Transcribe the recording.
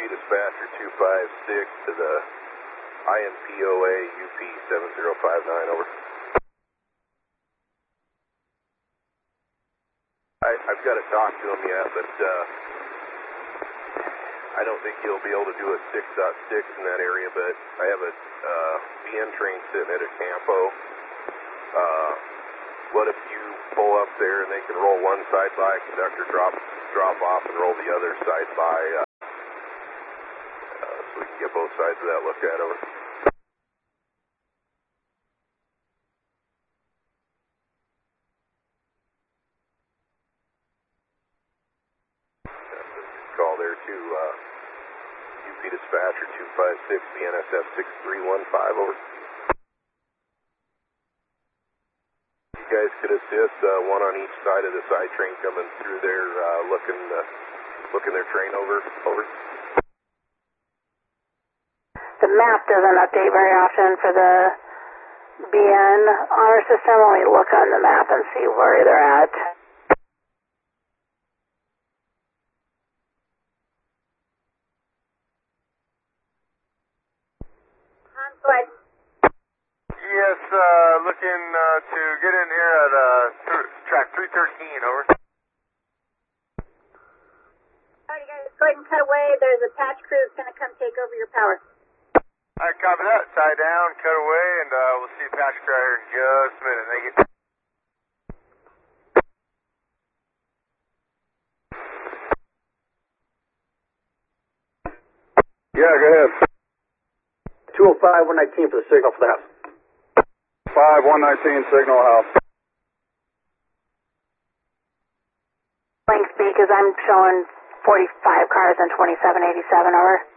Dispatcher 256 to the INPOA UP 7059, over. I've got to talk to him yet, but I don't think he'll be able to do a 6.6 in that area, but I have a BN train sitting at a Campo. What if you pull up there and they can roll one side by, conductor drop off and roll the other side by, so we can get both sides of that looked at, over. Call there to UP Dispatcher 256, BNSF 6315, over. You guys could assist, one on each side of the side train coming through there, looking their train over. The map doesn't update very often for the BN honor system. Let me look on the map and see where they're at. Go ahead. Yes, looking to get in here at track 313, over. Alright, guys, go ahead and cut away. There's a patch crew that's going to come take over your power. Alright, copy that. Tie down, cut away, and we'll see patch crew here in just a minute. Thank you. Yeah, go ahead. 205, 119 for the signal for the house. 5119 signal house. Link speed, because I'm showing 45 cars and 2787, over.